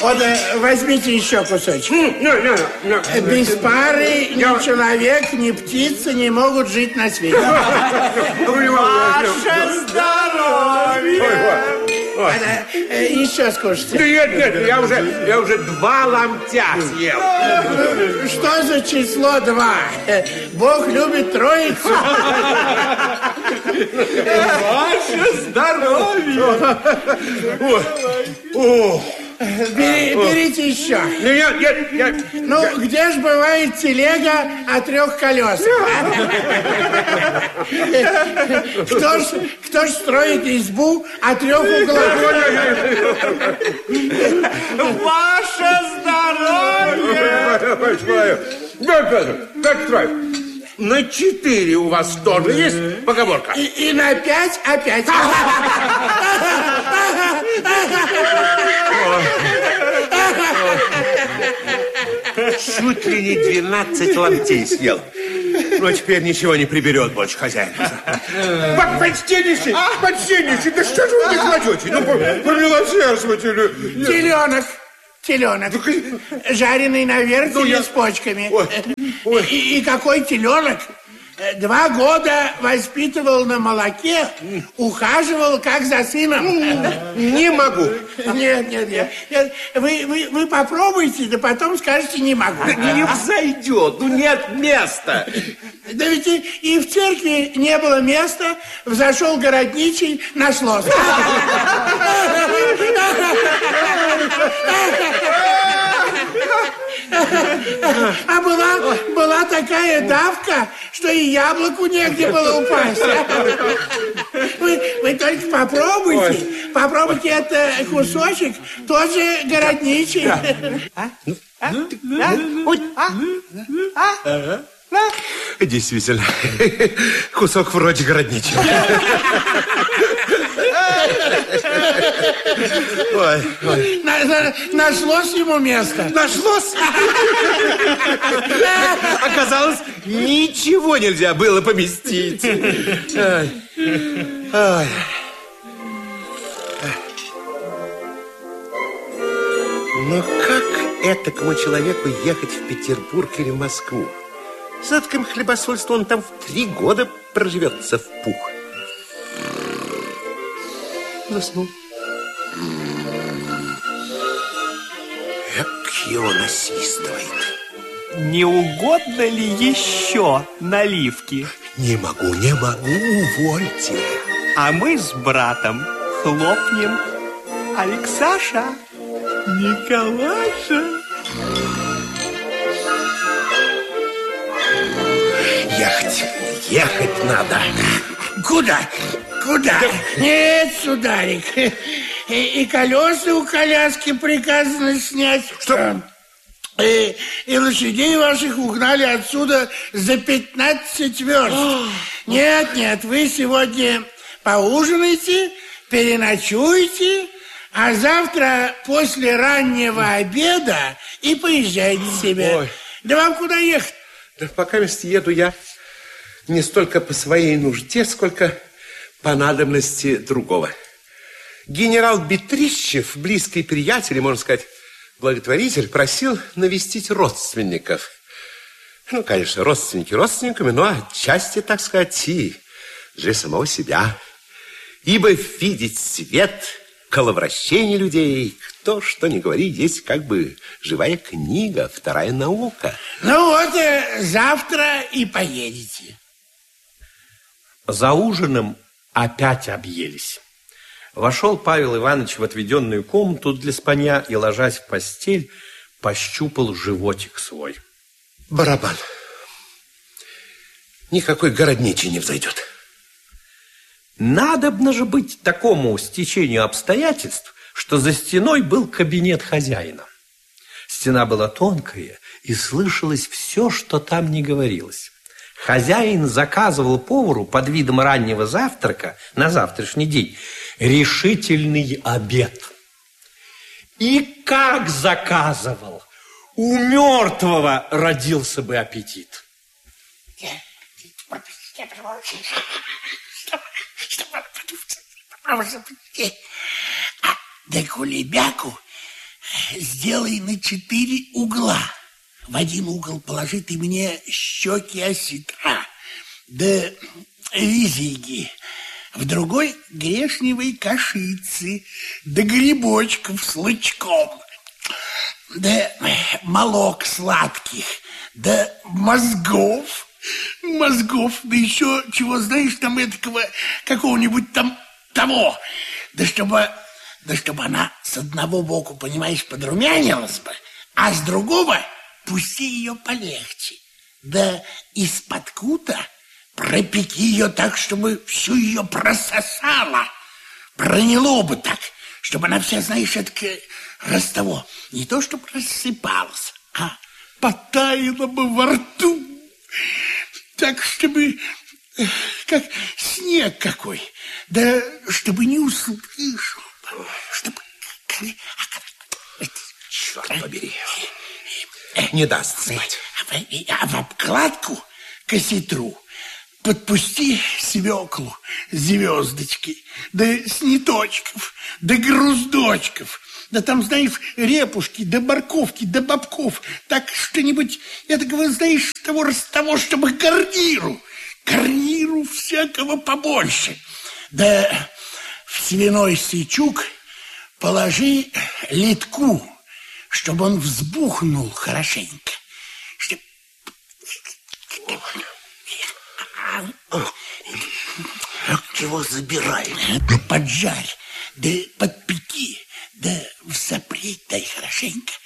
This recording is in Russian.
Вот возьмите еще кусочек. Без пары ни человек, ни птица не могут жить на свете. Ваше здоровье! Еще скушайте. Нет, я уже 2 ломтя съел. Что за число 2? Бог любит троицу. Ваше здоровье! Берите еще. Нет. Ну, где ж бывает телега о 3 колесах? Кто ж строит избу о 3 углах? Ваше здоровье! Как строить? На 4 у вас тоже есть поговорка? И на 5 опять. Чуть ли не 12 ломтей съел. Ну, а теперь ничего не приберет больше хозяин. Почтеннейший, да что же вы не кладете? Ну, помилосердствуйте. Теленок. Жареный на вертеле с почками. И какой теленок? 2 года воспитывал на молоке, ухаживал как за сыном. Не могу. Нет. Вы попробуйте, да потом скажете не могу. Не взойдет, ну нет места. Да ведь и в церкви не было места, взошел городничий, нашлось. А была такая давка, что и яблоку негде было упасть. Вы только попробуйте этот кусочек, тоже городничий. Действительно, кусок вроде городничего. Ой. Нашлось ему место. Нашлось? Оказалось, ничего нельзя было поместить. Ой. Но как этакому человеку ехать в Петербург или в Москву? За таким хлебосольством он там в 3 года проживется в пух. Заснул. Как его насвистывает. Не угодно ли еще наливки? Не могу, увольте. А мы с братом хлопнем. Алексаша, Николаша. Ехать надо. Куда? Нет, сударик. И колеса у коляски приказано снять. Что? И лошадей ваших угнали отсюда за 15 верст. Нет, вы сегодня поужинайте, переночуйте, а завтра после раннего обеда и поезжайте себе. Ой. Да вам куда ехать? Да пока еду я не столько по своей нужде, сколько по надобности другого. Генерал Бетрищев, близкий приятель, можно сказать, благотворитель, просил навестить родственников. Ну, конечно, родственники родственниками, но отчасти, так сказать, и для самого себя. Ибо видеть свет, коловращение людей, кто что ни говори, есть как бы живая книга, вторая наука. Ну вот, завтра и поедете. За ужином опять объелись. Вошел Павел Иванович в отведенную комнату для спанья и, ложась в постель, пощупал животик свой. Барабан. Никакой городничий не взойдет. Надобно же быть такому стечению обстоятельств, что за стеной был кабинет хозяина. Стена была тонкая, и слышалось все, что там не говорилось. Хозяин заказывал повару под видом раннего завтрака на завтрашний день решительный обед. И как заказывал, у мертвого родился бы аппетит. Да кулебяку сделай на 4 угла. В один угол положи ты мне щеки осетра, да визиги, в другой грешневой кашицы, да грибочков с лучком, да молок сладких, да мозгов, да еще чего, знаешь, там этакого, какого-нибудь там того, да чтобы она с одного боку, понимаешь, подрумянилась бы, а с другого пусти ее полегче, да из-под кута пропеки ее так, чтобы всю ее прососало, проняло бы так, чтобы она вся, знаешь, это ростового, не то чтобы рассыпалась, а потаяла бы во рту, так, чтобы, как снег какой, да чтобы не услышал, чтобы... Черт побери, не даст спать. А в обкладку к осетру подпусти свеклу, звездочки, да сниточков, да груздочков, да там, знаешь, репушки, да морковки, да бобков, так что-нибудь, этакого, знаешь, того, чтобы гарниру всякого побольше. Да в свиной сычук положи литку, чтобы он взбухнул хорошенько. Чего забираем? Да поджарь, да подпеки, да всопреть дай хорошенько.